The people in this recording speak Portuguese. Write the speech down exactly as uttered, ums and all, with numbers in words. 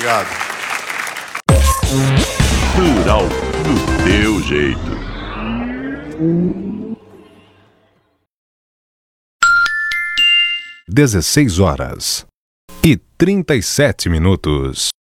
Obrigado. Rural do teu jeito. dezesseis horas e trinta e sete minutos.